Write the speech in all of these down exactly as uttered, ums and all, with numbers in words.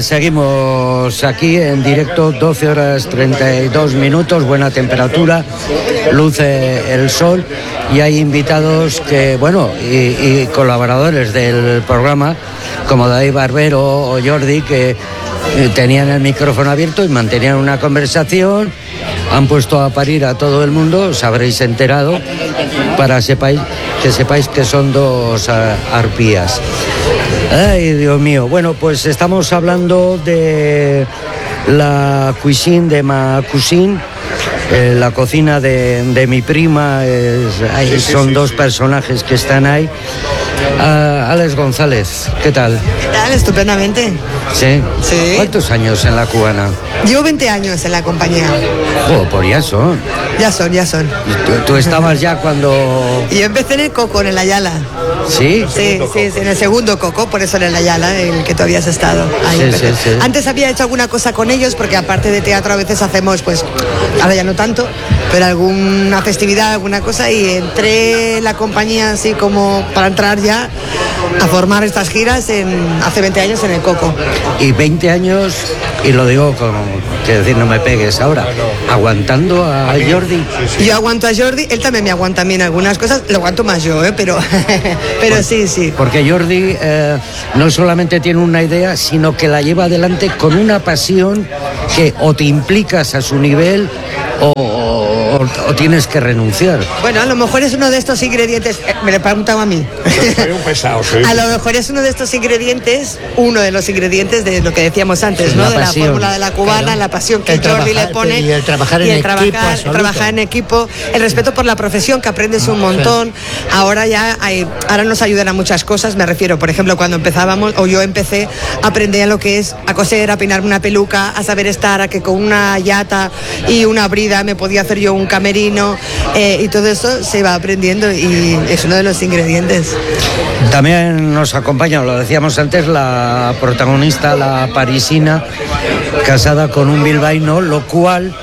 seguimos aquí en directo, doce horas treinta y dos minutos, buena temperatura, luce el sol y hay invitados que, bueno, y, y colaboradores del programa, como David Barbero o Jordi, que eh, tenían el micrófono abierto y mantenían una conversación. Han puesto a parir a todo el mundo, os habréis enterado, para sepáis, que sepáis que son dos uh, arpías. Ay, Dios mío. Bueno, pues estamos hablando de la cuisine de ma cuisine, eh, la cocina de, de mi prima. Es, ahí sí, sí, son sí, dos sí. personajes que están ahí. Uh, Alex González, ¿qué tal? ¿Qué tal? Estupendamente. ¿Sí? Sí. ¿Cuántos años en la cubana? Llevo veinte años en la compañía. Oh, por ya son. Ya son, ya son. ¿Tú, tú estabas ya cuando...? Y yo empecé en el Coco, en el Ayala. ¿Sí? Sí, sí, sí, en el segundo Coco, por eso en el Ayala, el que todavía has estado. Ahí sí, sí, sí. Antes había hecho alguna cosa con ellos, porque aparte de teatro a veces hacemos, pues, ahora ya no tanto, pero alguna festividad, alguna cosa, y entré en la compañía así como para entrar ya a formar estas giras en, hace veinte años en el Coco. Y veinte años, y lo digo como que decir, no me pegues ahora, aguantando a Jordi. Yo aguanto a Jordi, él también me aguanta a mí en algunas cosas, lo aguanto más yo, ¿eh? pero, pero Por, sí, sí. Porque Jordi eh, no solamente tiene una idea, sino que la lleva adelante con una pasión que o te implicas a su nivel o, o, o tienes que renunciar. Bueno, a lo mejor es uno de estos ingredientes, eh, me lo preguntaba a mí. Soy un pesado, sí. A lo mejor es uno de estos ingredientes, uno de los ingredientes de lo que decíamos antes, sí, ¿no? De pasión. La fórmula de la cubana, claro. La pasión que el Jordi trabajar, le pone. Y el trabajar en y el equipo. Trabajar, el trabajar en equipo, el respeto por la profesión, que aprendes un montón. Sí. Ahora ya hay, ahora nos ayudan a muchas cosas, me refiero, por ejemplo, cuando empezábamos, o yo empecé, aprendí a lo que es a coser, a peinarme una peluca, a saber estar, a que con una yata y una brida me podía hacer yo un camerino, eh, y todo eso se va aprendiendo y es uno de los ingredientes. También nos acompaña, lo decíamos antes, la protagonista, la parisina, casada con un bilbaíno, lo cual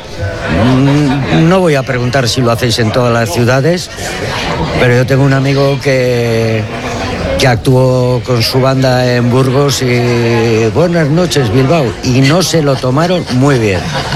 mmm, no voy a preguntar si lo hacéis en todas las ciudades, pero yo tengo un amigo que, que actuó con su banda en Burgos y buenas noches Bilbao, y no se lo tomaron muy bien.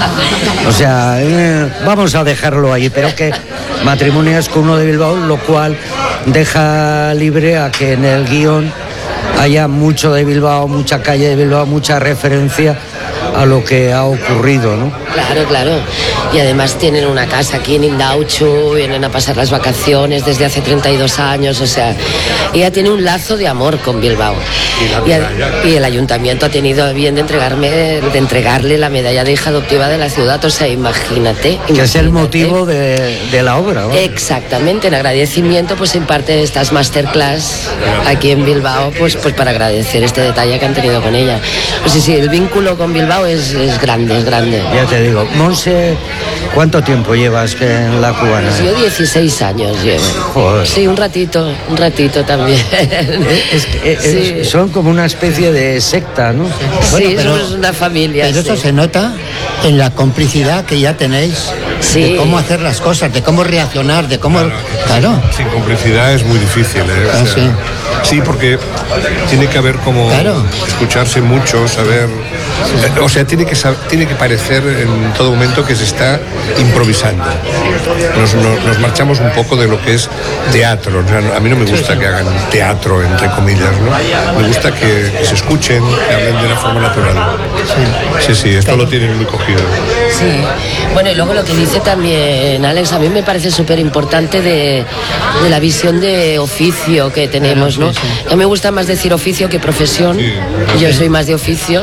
O sea, eh, vamos a dejarlo ahí, pero que matrimonio es con uno de Bilbao, lo cual deja libre a que en el guión haya mucho de Bilbao, mucha calle de Bilbao, mucha referencia a lo que ha ocurrido, ¿no? Claro, claro. Y además tienen una casa aquí en Indauchu, vienen a pasar las vacaciones desde hace treinta y dos años, o sea, ella tiene un lazo de amor con Bilbao. Y, a, y el ayuntamiento ha tenido bien de entregarme, de entregarle la medalla de hija adoptiva de la ciudad, o sea, imagínate. imagínate. Que es el motivo de, de la obra, ¿no? Exactamente, en agradecimiento pues imparte estas masterclass aquí en Bilbao, pues, pues para agradecer este detalle que han tenido con ella. Pues sí, sí, el vínculo con Bilbao es, es grande, es grande. Ya te digo, Monse, ¿cuánto tiempo llevas en la cubana? Pues yo dieciséis años llevo. Joder. Sí, un ratito, un ratito también. Es, es, sí. es, son como una especie de secta, ¿no? Bueno, sí, pero, somos una familia. Pero sí. Eso se nota en la complicidad que ya tenéis, sí. De cómo hacer las cosas, de cómo reaccionar, de cómo... Claro. claro. Sin complicidad es muy difícil, ¿eh? Ah, o sea, sí. sí, porque tiene que haber como claro. escucharse mucho, saber... Sí. O sea, tiene que, tiene que parecer en todo momento que se está improvisando. Nos, nos, nos marchamos un poco de lo que es teatro. O sea, a mí no me gusta sí, sí. que hagan teatro, entre comillas, ¿no? Me gusta que, que se escuchen, que hablen de una forma natural. Sí, sí, sí esto claro. Lo tienen muy cogido. Sí. Bueno, y luego lo que dice también Alex, a mí me parece súper importante de, de la visión de oficio que tenemos, ¿no? Sí, sí. A mí me gusta más decir oficio que profesión. Sí, sí. Yo soy más de oficio.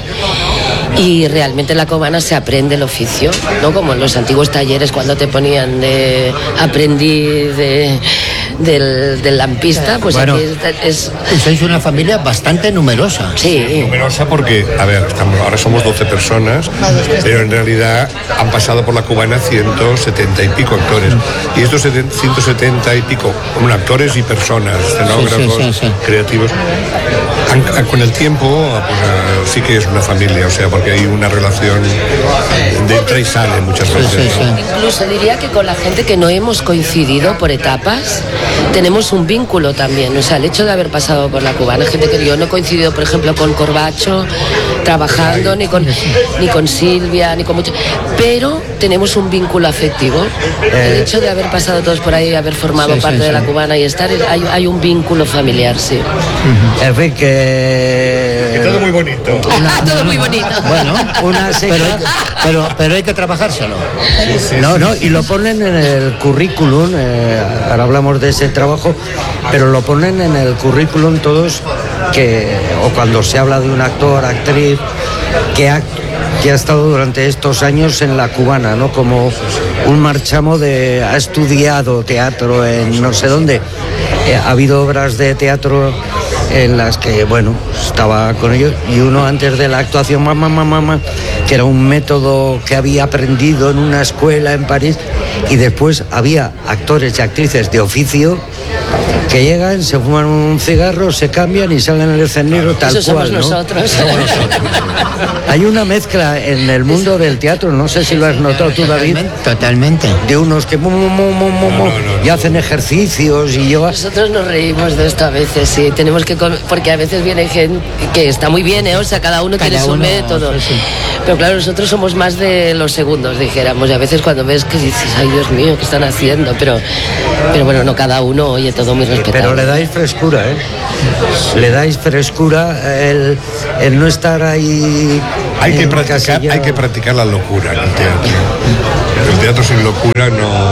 Y realmente en la cubana se aprende el oficio, ¿no? Como en los antiguos talleres cuando te ponían de aprendiz de, del, del lampista, pues bueno, aquí es, es... sois una familia bastante numerosa. Sí. sí. Numerosa porque, a ver, estamos, ahora somos doce personas, pero en realidad han pasado por la cubana ciento setenta y pico actores. Y estos ciento setenta y pico, bueno, actores y personas, escenógrafos, sí, sí, sí, sí. creativos, han, con el tiempo, pues, sí que es una familia, o sea, porque hay una relación de entra y sale muchas veces. Sí, sí, ¿no? Sí. Incluso diría que con la gente que no hemos coincidido por etapas, tenemos un vínculo también. O sea, el hecho de haber pasado por la cubana, gente que yo no he coincidido, por ejemplo, con Corbacho, trabajando, ni con, ni con Silvia, ni con mucho, pero tenemos un vínculo afectivo. El hecho de haber pasado todos por ahí, haber formado Sí, parte sí, de la sí. cubana y estar, hay, hay un vínculo familiar, sí. En fin, que... Todo muy bonito. Todo muy bonito. Bueno, una Pero, secta... pero, pero hay que trabajárselo. No, no, y lo ponen en el currículum, eh, ahora hablamos de ese trabajo, pero lo ponen en el currículum todos, que, o cuando se habla de un actor, actriz, que ha, que ha estado durante estos años en la cubana, ¿no? Como un marchamo de, ha estudiado teatro en no sé dónde, eh, ha habido obras de teatro en las que, bueno, estaba con ellos, y uno antes de la actuación, mamá, mamá, mamá, que era un método que había aprendido en una escuela en París, y después había actores y actrices de oficio que llegan, se fuman un cigarro, se cambian y salen al escenario tal Eso somos cual, ¿no? nosotros. Hay una mezcla en el mundo del teatro, no sé si lo has notado tú, David, Totalmente. de unos que mu, mu, mu, mu, mu, mu, No, no, no, y hacen ejercicios y llevas... Nosotros nos reímos de esto a veces, sí, tenemos que, con- porque a veces viene gente que está muy bien, ¿eh? O sea, cada uno Cada tiene su uno, método. sí, sí. Pero claro, nosotros somos más de los segundos, dijéramos, y a veces cuando ves que dices, ay Dios mío, ¿qué están haciendo? Pero, pero bueno, no, cada uno, oye, todo muy respetable. Pero le dais frescura, ¿eh? Le dais frescura el, el no estar ahí... Hay que, en practicar, casilla. hay que practicar la locura en el teatro. El teatro sin locura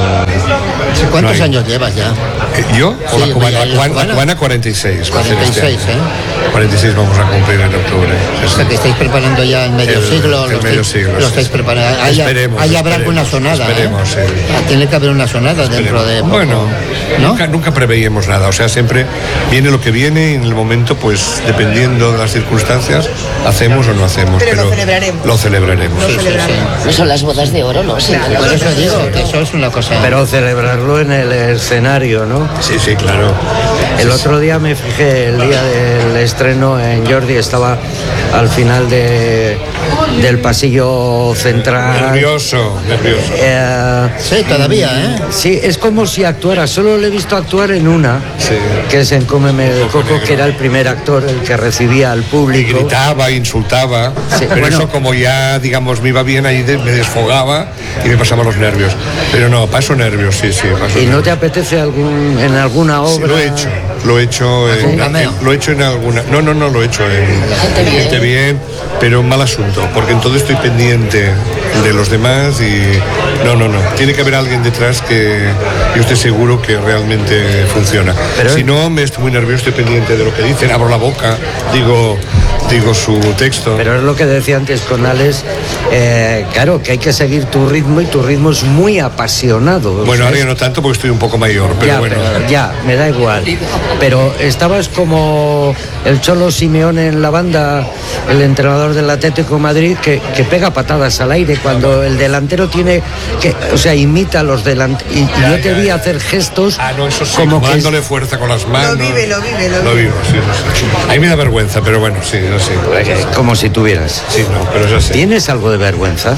no... ¿Cuántos no hay. años llevas ya? Eh, ¿Yo? ¿O Sí, la cubana? ya, La ya, cubana, cubana. la cubana cuarenta y seis. va a ser este cuarenta y seis, año. ¿eh? cuarenta y seis vamos a cumplir en octubre. Sí, O sea, sí. que estáis preparando ya el medio El- siglo. el lo medio estáis- siglo, Lo sí, estáis sí. preparando. Ahí, Esperemos, ahí habrá esperemos, alguna sonada. esperemos, ¿eh? sí. Ah, tiene que haber una sonada dentro de poco, Bueno, ¿no? nunca, nunca preveíamos nada, o sea, siempre viene lo que viene y en el momento, pues dependiendo de las circunstancias, hacemos o no hacemos. Pero lo celebraremos. Lo celebraremos. Sí, sí, sí. No son las bodas de oro, ¿no? Sí, Por eso digo que eso es una cosa. Pero celebrarlo en el escenario, ¿no? Sí, sí, claro. El otro día me fijé, el día del estreno en Jordi, estaba al final de, del pasillo central. Nervioso, nervioso. Eh, Sí, todavía, ¿eh? sí, es como si actuara, solo le he visto actuar en una, Sí. que es en Cómeme el Coco Coco, Negro. que era el primer actor, el que recibía al Y público. gritaba, insultaba, Sí, pero bueno. eso como ya, digamos, me iba bien, ahí de- me desfogaba y me pasaban los nervios. Pero no, paso nervios, sí, sí, paso ¿Y no nervios. te apetece algún, en alguna Sí, obra? lo he hecho, lo he hecho en, ¿Un cameo? en- lo he hecho en alguna, no, no, no, lo he hecho en Gente bien. Gente bien, pero mal asunto, porque entonces estoy pendiente de los demás y no, no, no, tiene que haber alguien detrás que yo esté seguro que realmente funciona. Pero- si no, me estoy muy nervioso, estoy pendiente de lo que dicen, abro la boca, digo, digo su texto. Pero es lo que decía antes con Alex, eh, claro, que hay que seguir tu ritmo y tu ritmo es muy apasionado. Bueno, ahora ¿sabes? ya no tanto porque estoy un poco mayor, pero ya, bueno. pero ya, me da igual. Pero estabas como el Cholo Simeone en la banda, el entrenador del Atlético de Madrid, que, que pega patadas al aire cuando el delantero tiene que, o sea, imita a los delanteros. Y, y Ya, yo te ya, vi ya. hacer gestos Ah, no, eso sí, como como que es- dándole fuerza con las manos. vive, lo vive, lo Lo vive. vivo, sí, sí, sí. A mí me da vergüenza, pero bueno, sí, no sé. como si tuvieras. Sí, no, pero es así. ¿Tienes algo de vergüenza?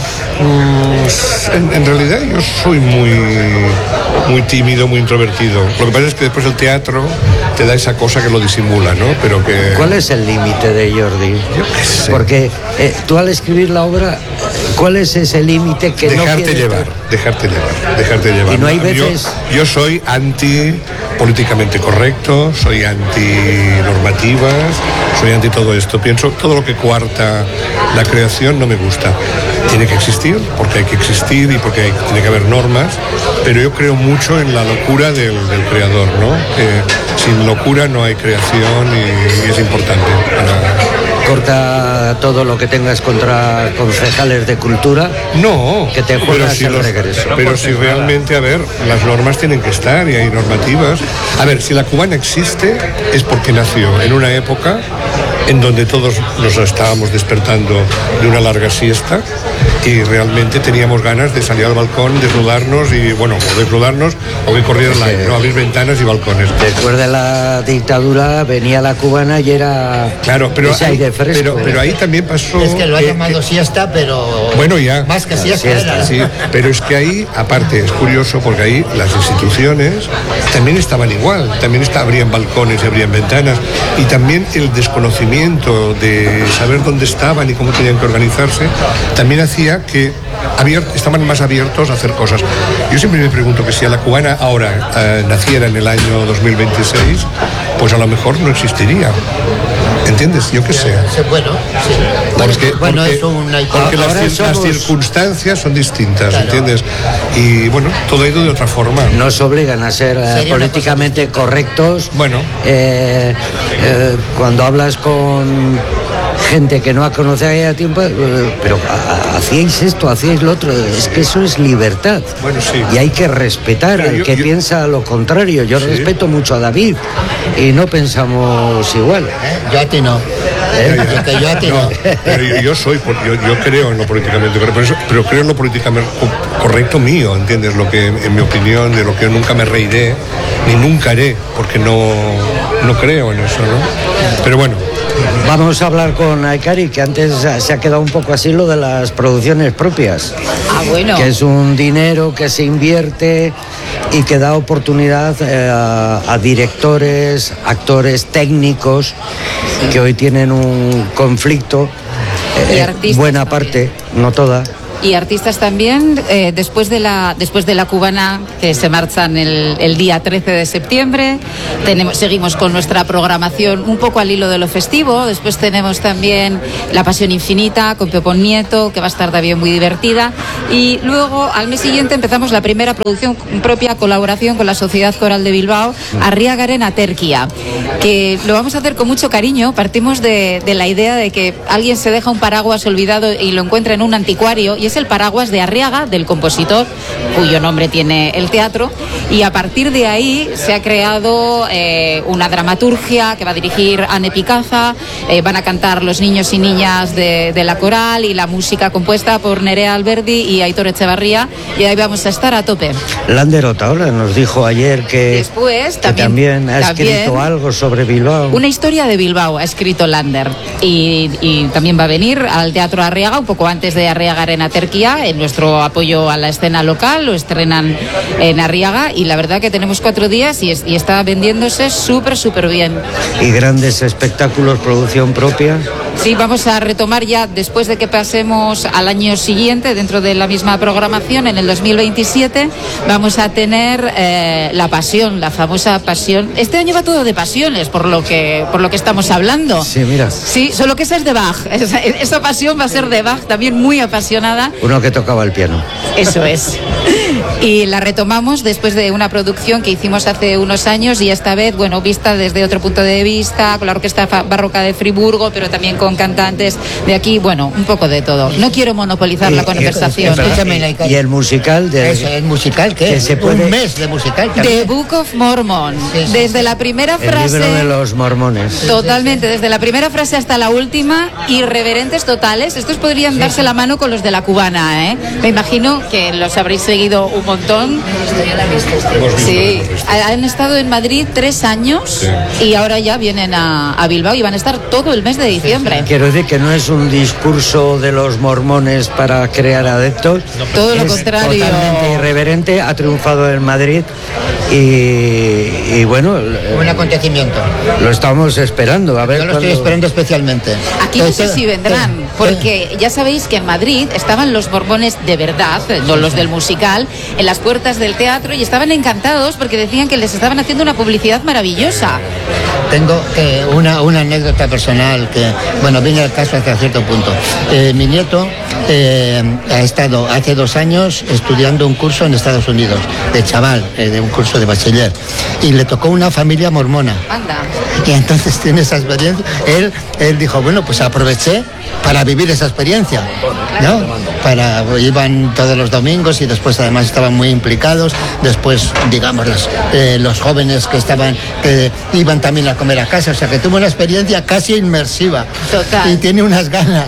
En, en realidad yo soy muy, muy tímido, muy introvertido. Lo que pasa es que después el teatro te da esa cosa que lo disimula, ¿no? Pero que... ¿Cuál es el límite de Jordi? Yo qué sé. Porque eh, tú al escribir la obra, ¿cuál es ese límite que no Dejarte quieres llevar, dar? dejarte llevar, dejarte llevar. Y no hay Yo- veces- Yo, soy anti políticamente correcto, soy anti normativas, soy anti todo esto. Pienso todo lo que coarta la creación no me gusta. Tiene que existir, porque hay que existir y porque hay- tiene que haber normas, pero yo creo mucho en la locura del, del creador, ¿no? Que sin locura no hay creación y, y es importante para... Corta todo lo que tengas contra concejales de cultura. No, Que te pero juegas si, el los- regreso. pero si realmente, a ver, las normas tienen que estar y hay normativas. A ver, si la cubana existe es porque nació en una época en donde todos nos estábamos despertando de una larga siesta y realmente teníamos ganas de salir al balcón, desnudarnos y, bueno, o desnudarnos o que corriera el aire, ¿no? Abrir ventanas y balcones. Después de la dictadura venía la cubana y era claro, pero ese ahí, aire fresco. Pero, pero ahí también pasó... Es que lo ha que, llamado que, siesta, pero... Bueno, ya. Más que siesta. siesta. Sí, pero es que ahí, aparte, es curioso porque ahí las instituciones también estaban igual, también está, abrían balcones y abrían ventanas, y también el desconocimiento de saber dónde estaban y cómo tenían que organizarse, también hacía que abier- estaban más abiertos a hacer cosas. Yo siempre me pregunto que si a la cubana ahora eh, naciera en el año dos mil veintiséis, pues a lo mejor no existiría. ¿Entiendes? Yo qué sé. Bueno, sí. Porque, bueno, porque, es una... porque las, Ahora las somos- circunstancias son distintas, Claro. ¿entiendes? Y bueno, todo ha ido de otra forma. Nos obligan a ser eh, Sería una políticamente correctos. Bueno. Eh, eh, cuando hablas con gente que no ha conocido a tiempo, eh, pero ah, hacíais esto, hacíais lo otro, es que eso es libertad. Bueno, sí. Y hay que respetar Pero al yo- que yo- piensa lo contrario. Yo Sí. respeto mucho a David y no pensamos igual. Yo a ti no. Ya, ya. Porque yo a ti no. No, pero yo, yo soy, por- yo, yo creo en lo políticamente correcto, pero, eso- pero creo en lo políticamente co- correcto mío, ¿entiendes? Lo que, en mi opinión, de lo que yo nunca me reiré, ni nunca haré, porque no, no creo en eso, ¿no? Pero bueno, Vamos a hablar con Aikari, que antes se ha quedado un poco así lo de las producciones propias. Ah, bueno. Que es un dinero que se invierte y que da oportunidad eh, a, a directores, actores, técnicos que hoy tienen un conflicto. Y eh, artistas buena también. parte, no toda. Y artistas también, eh, después, de la, después de la cubana, que se marchan el, el día trece de septiembre, tenemos, seguimos con nuestra programación un poco al hilo de lo festivo. Después tenemos también La Pasión Infinita con Pepón Nieto, que va a estar también muy divertida. Y luego, al mes siguiente, empezamos la primera producción propia, colaboración con la Sociedad Coral de Bilbao, Arriagaren Aterkia, que lo vamos a hacer con mucho cariño. Partimos de, de la idea de que alguien se deja un paraguas olvidado y lo encuentra en un anticuario, y es el paraguas de Arriaga, del compositor, cuyo nombre tiene el teatro, y a partir de ahí se ha creado eh, una dramaturgia que va a dirigir Anne Picaza, eh, van a cantar los niños y niñas de, de la coral, y la música compuesta por Nerea Alberdi y Aitor Echevarría, y ahí vamos a estar a tope. Lander Otaola nos dijo ayer que, Después, que también- también ha también- escrito algo sobre Bilbao. Una historia de Bilbao ha escrito Lander, y, y también va a venir al Teatro Arriaga un poco antes de Arriaga en Aterquía, en nuestro apoyo a la escena local. Lo estrenan en Arriaga y la verdad que tenemos cuatro días y, es- y está vendiéndose súper, súper bien. Y grandes espectáculos, producción propia. Sí, vamos a retomar ya después de que pasemos al año siguiente, dentro de la misma programación, en el dos mil veintisiete, vamos a tener eh, La Pasión, la famosa Pasión. Este año va todo de pasiones, por lo que, por lo que estamos hablando. Sí, mira. Sí, solo que esa es de Bach. Esa, esa pasión va a ser de Bach, también muy apasionada. Uno que tocaba el piano. Eso es. Y la retomamos después de una producción que hicimos hace unos años, y esta vez, bueno, vista desde otro punto de vista, con la Orquesta Fa- Barroca de Friburgo, pero también con cantantes de aquí, bueno, un poco de todo. No quiero monopolizar la Y- y- conversación. Escúchame, Laika. Y el musical de... Eso es musical, ¿qué? que se puede- Un mes de musical The también. Book of Mormon. Sí, sí. Desde la primera El frase... libro de los mormones. Totalmente, desde la primera frase hasta la última, irreverentes totales. Estos podrían darse la mano con los de la cubana, ¿eh? Me imagino que los habréis seguido un montón. hemos visto, Sí, hemos visto. han estado en Madrid tres años y ahora ya vienen a, a Bilbao y van a estar todo el mes de diciembre. Quiero decir que no es un discurso de los mormones para crear adeptos. Todo lo Es contrario. Totalmente irreverente, ha triunfado en Madrid y, y bueno, Un eh, acontecimiento. lo estamos esperando. A ver Yo lo estoy cuándo- esperando especialmente. Aquí no sé Entonces, si vendrán, eh, porque ya sabéis que en Madrid estaban los mormones de verdad, no los del musical, en las puertas del teatro, y estaban encantados porque decían que les estaban haciendo una publicidad maravillosa. Tengo eh, una, una anécdota personal que, bueno, viene al caso hasta cierto punto. Eh, mi nieto eh, ha estado hace dos años estudiando un curso en Estados Unidos, de chaval, eh, de un curso de bachiller, y le tocó una familia mormona. Anda. Y entonces tiene esa experiencia. Él, él dijo, bueno, pues aproveché para vivir esa experiencia, ¿no? Para, iban todos los domingos y después además estaban muy implicados. Después, digamos, los, eh, los jóvenes que estaban, que iban también a comer a casa. O sea, que tuvo una experiencia casi inmersiva. Total. Y tiene unas ganas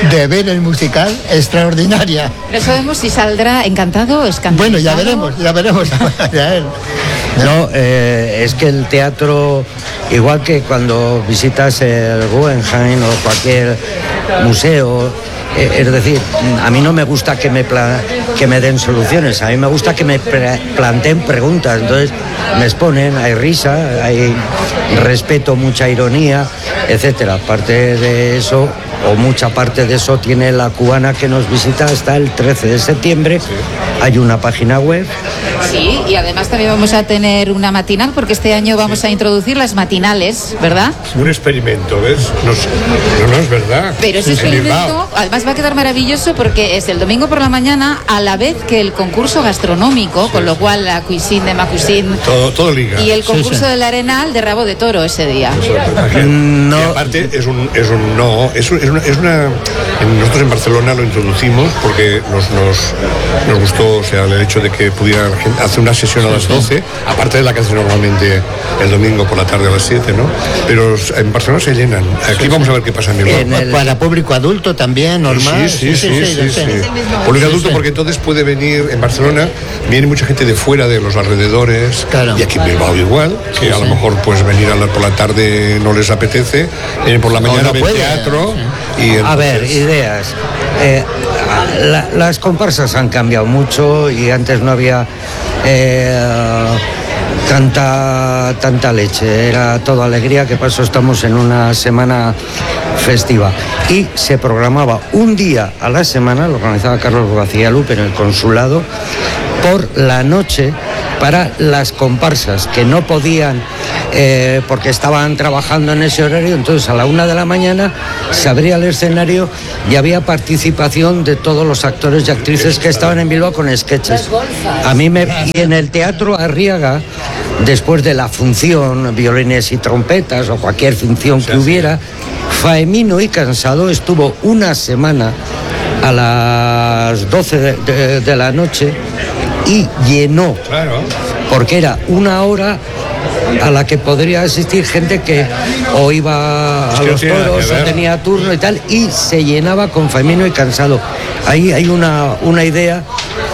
de ver el musical extraordinaria. No sabemos si saldrá encantado o escandalizado. Bueno, ya veremos, ya veremos. Ya él. No, eh, es que el teatro, igual que cuando visitas el Guggenheim o cualquier museo, eh, es decir, a mí no me gusta que me, pla- que me den soluciones, a mí me gusta que me pre- planteen preguntas, entonces me exponen, hay risa, hay respeto, mucha ironía, etcétera. Aparte de eso, o mucha parte de eso, tiene la cubana que nos visita hasta el trece de septiembre. Hay una página web. Sí, y además también vamos a tener una matinal, porque este año vamos a introducir las matinales, ¿verdad? Un experimento, ¿ves? No, no, no es verdad. Pero ese En experimento, Bilbao. además, va a quedar maravilloso porque es el domingo por la mañana a la vez que el concurso gastronómico, con lo cual la cuisine de Macuisine Todo, todo liga. y el concurso Sí, sí. del Arenal de rabo de toro ese día. No. Y aparte es un, es un no, es, un- es una, es una en- nosotros en Barcelona lo introducimos porque nos, nos, nos gustó, o sea, el hecho de que pudiera la gente hacer una sesión a las doce, aparte de la que hace normalmente el domingo por la tarde a las siete, ¿no? Pero en Barcelona se llenan. Aquí vamos a ver qué pasa en Bilbao. En el- Para público adulto también, normal. Sí, sí, sí, sí, sí, sí. Público Sí, adulto, sí. porque entonces puede venir en Barcelona, viene mucha gente de fuera de los alrededores, Claro. y aquí en Bilbao igual, que Sí, a lo sí. mejor pues venir a la- por la tarde no les apetece, vienen por la mañana no ven puede, teatro y A ver, entonces- ideas. Eh, la- las comparsas han cambiado mucho y antes no había eh, tanta, tanta leche, era todo alegría. Que pasó, estamos en una semana festiva y se programaba un día a la semana, lo organizaba Carlos García-Lupe en el consulado, por la noche para las comparsas que no podían eh, porque estaban trabajando en ese horario. Entonces a la una de la mañana se abría el escenario y había participación de todos los actores y actrices que estaban en Bilbao con sketches. A mí me y en el Teatro Arriaga, después de la función violines y trompetas o cualquier función que hubiera, Faemino y Cansado estuvo una semana a las doce de, de- de la noche y llenó, Claro. porque era una hora a la que podría asistir gente que o iba Es a que no los tiene nada toros que o ver. tenía turno y tal, y se llenaba con Faemino y Cansado. Ahí hay una, una idea.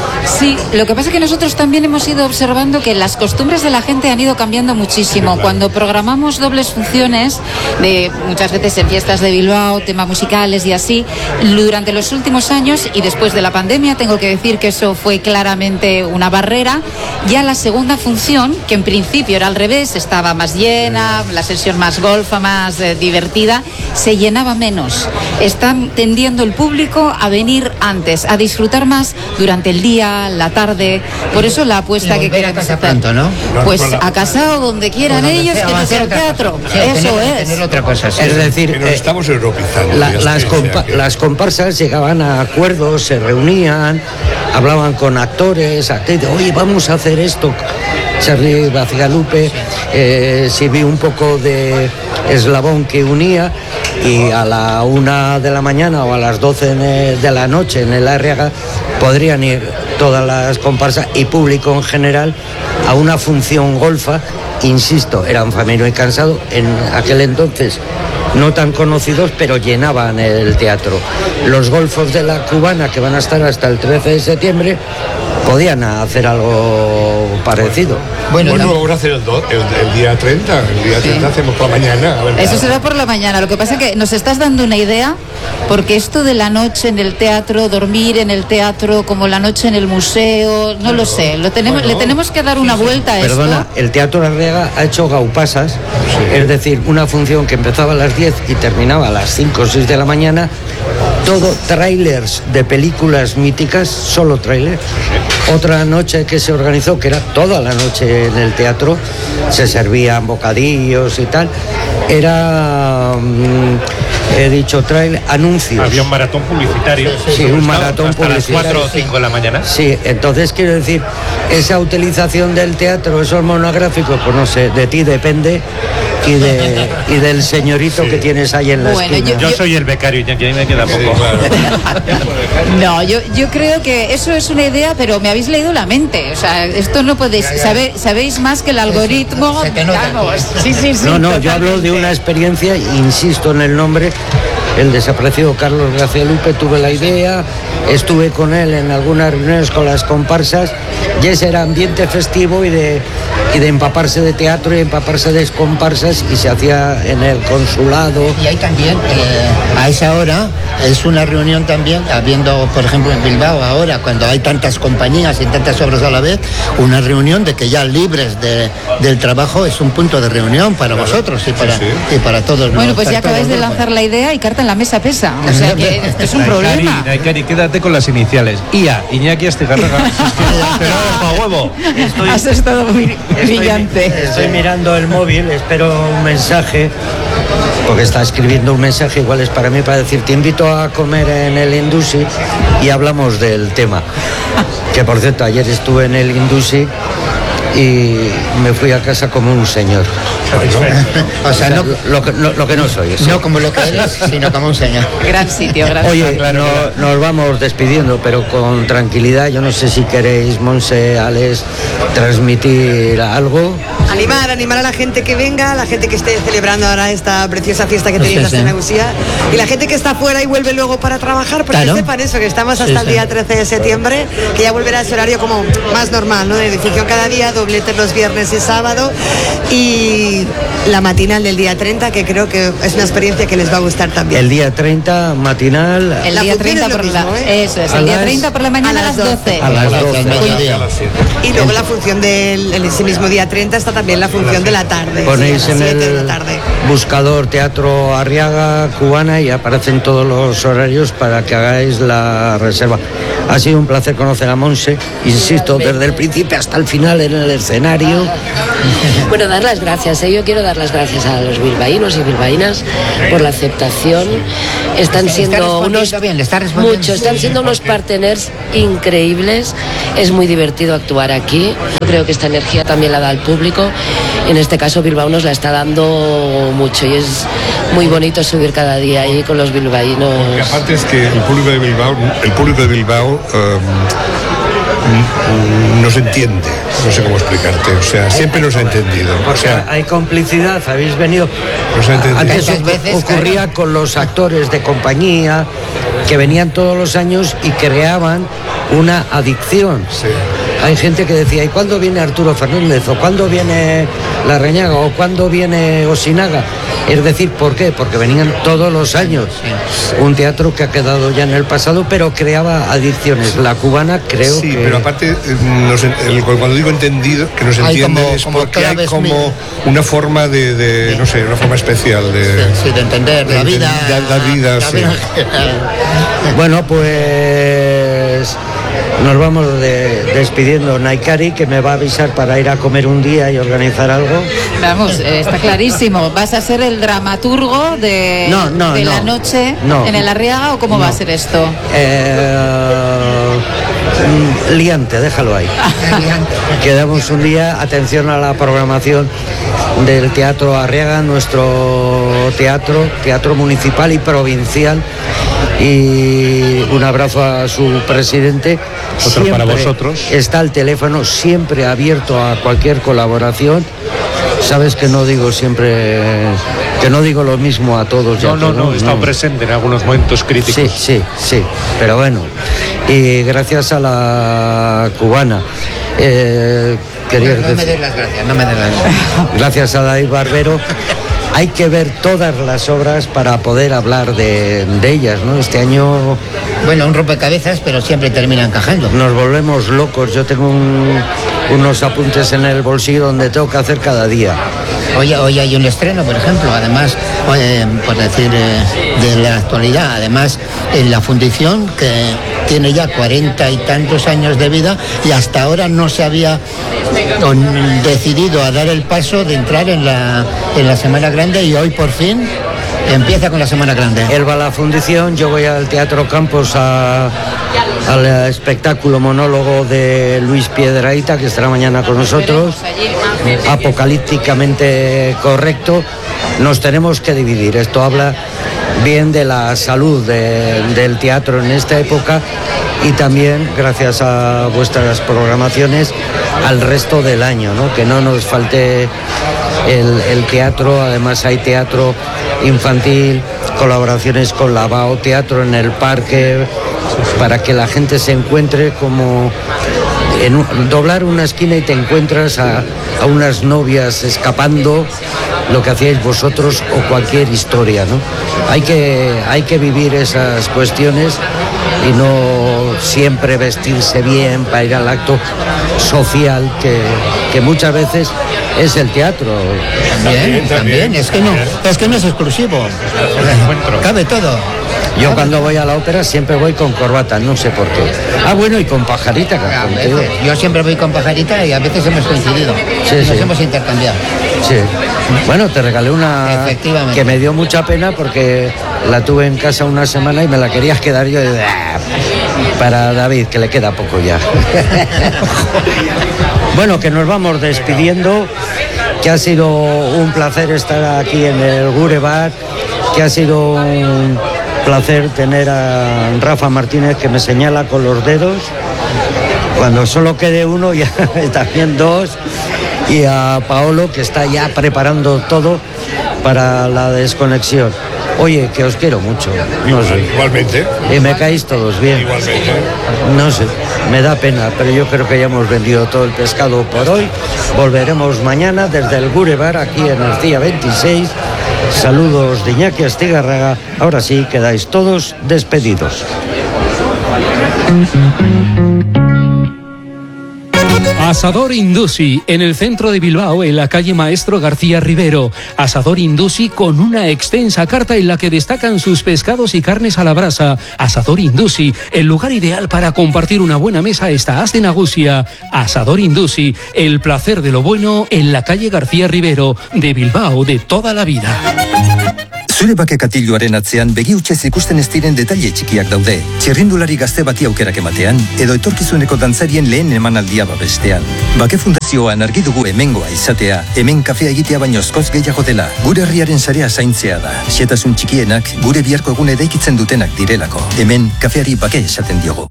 Sí, lo que pasa es que nosotros también hemos ido observando que las costumbres de la gente han ido cambiando muchísimo. Cuando programamos dobles funciones, de muchas veces en fiestas de Bilbao, temas musicales y así, durante los últimos años y después de la pandemia, tengo que decir que eso fue claramente una barrera. Ya la segunda función, que en principio era al revés, estaba más llena, la sesión más golfa, más eh, divertida, se llenaba menos. Están tendiendo el público a venir antes, a disfrutar más durante el día, la tarde. Por eso la apuesta Y que volver a queremos casa hacer. pronto, ¿no? Pues a casa o donde quieran Donde ellos, sea, que va a no ser sea otra teatro. cosa. Sí, Eso tener- es. tener otra cosa, sí. Es decir, Que nos eh, estamos europizando. La- ya las, está, o sea compa- que- las comparsas llegaban a acuerdos, se reunían, hablaban con actores, actrices, oye, vamos a hacer esto. Charlie García-Lupe eh, sirvió un poco de eslabón que unía, y a la una de la mañana o a las doce de la noche en el Arriaga podrían ir todas las comparsas y público en general a una función golfa. Insisto, eran Faemino y Cansado en aquel entonces no tan conocidos, pero llenaban el teatro. Los golfos de la Cubana, que van a estar hasta el trece de septiembre, podían hacer algo parecido. Bueno, Bueno, la- vamos a hacer el, do- el- el día treinta. El día treinta hacemos por la mañana. a ver. Eso será por la mañana. Lo que pasa es que nos estás dando una idea, porque esto de la noche en el teatro, dormir en el teatro, como la noche en el museo, no lo sé. Lo tenemos, Bueno. le tenemos que dar una vuelta a Perdona, esto. el Teatro Arriaga ha hecho gaupasas, es decir, una función que empezaba a las diez y terminaba a las cinco o seis de la mañana, todo trailers de películas míticas, solo trailers. Otra noche que se organizó, que era toda la noche en el teatro, se servían bocadillos y tal, era, mm, he dicho trailer, anuncios. Había un maratón publicitario. Sí, un maratón hasta las publicitario. cuatro o cinco de la mañana. Sí, entonces quiero decir, esa utilización del teatro, esos monográficos, pues no sé, de ti depende y, de, y del señorito que tienes ahí en la Bueno, esquina. Yo soy el becario, ya que ahí me queda poco. No, yo, yo creo que eso es una idea, pero me habéis leído la mente. O sea, esto no podéis. sabe- sabéis más que el algoritmo. Se te nota. Vamos. Sí, sí, sí. No, no, yo hablo de totalmente. una experiencia, insisto en el nombre, el desaparecido Carlos García Lupe, tuve la idea, estuve con él en algunas reuniones con las comparsas, y ese era ambiente festivo y de, y de empaparse de teatro y empaparse de comparsas, y se hacía en el consulado. Y hay también, eh, a esa hora, es una reunión también, habiendo, por ejemplo, en Bilbao ahora, cuando hay tantas compañías y tantas obras a la vez, una reunión de que ya libres de, del trabajo es un punto de reunión para claro. vosotros y para, sí, sí. y para todos. Bueno, pues ya acabáis de lanzar la idea y carta en la mesa pesa. O sea que esto es un problema. Naikari, quédate con las iniciales. I A, Iñaki Astigarraga. ¡Pa huevo! Estoy, Has estado muy brillante. Estoy, estoy mirando el móvil, espero un mensaje, porque está escribiendo un mensaje, igual es para mí, para decir, te invito a comer en el Indusi y hablamos del tema. Que por cierto, ayer estuve en el Indusi y me fui a casa como un señor. O sea, no, lo, que, lo, lo que no soy. No como lo que eres, sino como un señor. Gran sitio, gran Oye, sitio. Oye, no, nos vamos despidiendo, pero con tranquilidad. Yo no sé si queréis, Monse, Alex, transmitir algo. Animar, animar a la gente que venga, a la gente que esté celebrando ahora esta preciosa fiesta que tenéis sí, sí. en Agusía, y la gente que está fuera y vuelve luego para trabajar, porque claro. sepan eso, que estamos hasta sí, el día sí. trece de septiembre, que ya volverá ese horario como más normal, ¿no? De difusión cada día, dobletes los viernes y sábado, y la matinal del día treinta, que creo que es una experiencia que les va a gustar también. El día treinta, matinal. El día treinta por la, mismo, ¿eh? Eso es, el día treinta por la mañana a las doce. A las doce. Y luego la función del ese mismo día treinta está también la función de la tarde. Ponéis sí, en el buscador Teatro Arriaga Cubana y aparecen todos los horarios para que hagáis la reserva. Ha sido un placer conocer a Monse, insisto, desde el principio hasta el final en el escenario. Bueno, dar las gracias, ¿eh? Yo quiero dar las gracias a los bilbaínos y bilbaínas por la aceptación. Están siendo unos bien, muchos, están siendo unos partners increíbles. Es muy divertido actuar aquí. Yo creo que esta energía también la da al público. En este caso Bilbao nos la está dando mucho y es muy bonito subir cada día ahí con los bilbaínos. Porque aparte es que el público de Bilbao, el público de Bilbao um, nos entiende, no sé cómo explicarte, o sea, siempre nos ha entendido. O sea, hay complicidad, habéis venido. Nos ha entendido. Antes veces ocurría con los actores de compañía que venían todos los años y creaban una adicción. Sí. Hay gente que decía, ¿y cuándo viene Arturo Fernández? ¿O cuándo viene La Reñaga? ¿O cuándo viene Osinaga? Es decir, ¿por qué? Porque venían todos los años. Sí. Un teatro que ha quedado ya en el pasado, pero creaba adicciones. La cubana creo sí, que... Sí, pero aparte, nos, el, cuando digo entendido, que nos entiende como, es como porque hay como mi... una forma de, de sí. no sé, una forma especial de... Sí, sí, de entender de, la vida. De, de, la vida, la sí. vida. Bueno, pues... Nos vamos de, despidiendo. Naikari, que me va a avisar para ir a comer un día y organizar algo. Vamos, eh, está clarísimo. ¿Vas a ser el dramaturgo de, no, no, de no, la noche no, en el Arriaga o cómo no. va a ser esto? Eh, liante, déjalo ahí. Quedamos un día, atención a la programación del Teatro Arriaga, nuestro teatro, teatro municipal y provincial. Y un abrazo a su presidente. Otro siempre para vosotros. Está el teléfono siempre abierto a cualquier colaboración. Sabes que no digo siempre, que no digo lo mismo a todos. No, a no, todos, no, he estado no. presente en algunos momentos críticos. Sí, sí, sí, pero bueno. Y gracias a la cubana. Eh, quería no, no me des las gracias, no me des las gracias. Gracias a David Barbero. Hay que ver todas las obras para poder hablar de, de ellas, ¿no? Este año... Bueno, un rompecabezas, pero siempre termina encajando. Nos volvemos locos. Yo tengo un, unos apuntes en el bolsillo donde tengo que hacer cada día. Hoy, hoy hay un estreno, por ejemplo, además, eh, por decir, eh, de la actualidad, además, en la fundición, que tiene ya cuarenta y tantos años de vida y hasta ahora no se había decidido a dar el paso de entrar en la, en la Semana Grande y hoy por fin empieza con la Semana Grande. Él va a la fundición, yo voy al Teatro Campos a, al espectáculo monólogo de Luis Piedrahita, que estará mañana con nosotros, apocalípticamente correcto. Nos tenemos que dividir, esto habla bien de la salud de, del teatro en esta época y también, gracias a vuestras programaciones, al resto del año, ¿no? Que no nos falte el, el teatro, además hay teatro infantil, colaboraciones con la B A O, teatro en el parque, para que la gente se encuentre como en un, doblar una esquina y te encuentras a, a unas novias escapando, lo que hacíais vosotros o cualquier historia, ¿no? Hay que, hay que vivir esas cuestiones y no siempre vestirse bien para ir al acto social que, que muchas veces es el teatro. También, también, es que no, es que no es exclusivo. Cabe todo. Yo cuando voy a la ópera siempre voy con corbata, no sé por qué. Ah, bueno, y con pajarita. A veces, yo siempre voy con pajarita y a veces hemos coincidido. Sí, Nos sí. hemos intercambiado. Sí. Bueno, te regalé una que me dio mucha pena porque la tuve en casa una semana y me la querías quedar yo. Y, ah, para David, que le queda poco ya. Bueno, que nos vamos despidiendo, que ha sido un placer estar aquí en el Gure Bar, que ha sido un placer tener a Rafa Martínez que me señala con los dedos. Cuando solo quede uno, ya también dos. Y a Paolo, que está ya preparando todo para la desconexión. Oye, que os quiero mucho. No sé. Igualmente. Y me caéis todos bien. Igualmente. No sé, me da pena, pero yo creo que ya hemos vendido todo el pescado por hoy. Volveremos mañana desde el Gure Bar, aquí en el C I A veintiséis. Saludos de Iñaki Astigarraga. Ahora sí, quedáis todos despedidos. Asador Indusi, en el centro de Bilbao, en la calle Maestro García Rivero. Asador Indusi con una extensa carta en la que destacan sus pescados y carnes a la brasa. Asador Indusi, el lugar ideal para compartir una buena mesa está As de Nagusia. Asador Indusi, el placer de lo bueno en la calle García Rivero, de Bilbao de toda la vida. Zure bake katiluaren atzean begi hutsez ikusten ez diren detaile txikiak daude. Txirrindulari gazte bati aukerak ematean, edo etorkizuneko dantzarien lehen emanaldia babestean. Bake Fundazioan argi dugu hemengoa izatea, hemen kafea egitea baino askoz gehiago dela. Gure herriaren sarea zaintzea da. Xetasun txikienak gure biharko egun eraikitzen dutenak direlako. Hemen kafeari bake esaten diogu.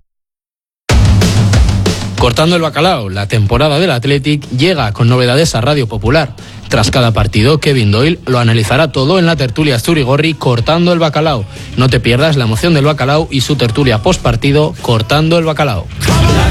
Cortando el bacalao, la temporada del Athletic llega con novedades a Radio Popular. Tras cada partido, Kevin Doyle lo analizará todo en la tertulia Zurigorri Cortando el Bacalao. No te pierdas la emoción del bacalao y su tertulia post partido Cortando el Bacalao.